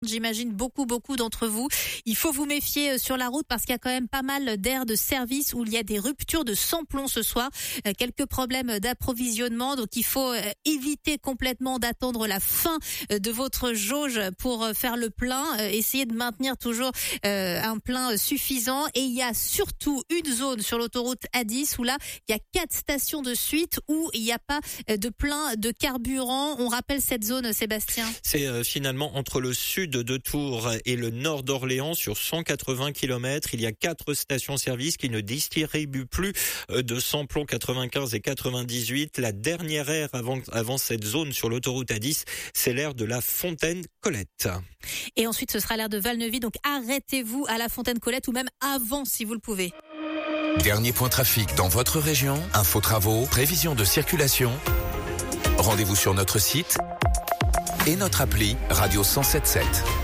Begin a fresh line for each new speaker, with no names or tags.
J'imagine beaucoup d'entre vous. Il faut vous méfier sur la route parce qu'il y a quand même pas mal d'aires de service où il y a des ruptures de samplon ce soir. Quelques problèmes d'approvisionnement. Donc il faut éviter complètement d'attendre la fin de votre jauge pour faire le plein. Essayez de maintenir toujours un plein suffisant. Et il y a surtout une zone sur l'autoroute A10 où là, il y a 4 stations de suite où il n'y a pas de plein de carburant. On rappelle cette zone, Sébastien.
C'est finalement entre le sud de Tours et le nord d'Orléans sur 180 km. Il y a 4 stations-service qui ne distribuent plus de samplon 95 et 98. La dernière aire avant cette zone sur l'autoroute A10, c'est l'aire de la Fontaine-Colette.
Et ensuite, ce sera l'aire de Valnevie. Donc arrêtez-vous à la Fontaine-Colette ou même avant si vous le pouvez.
Dernier point trafic dans votre région. Infos travaux, prévision de circulation. Rendez-vous sur notre site et notre appli Radio 107.7.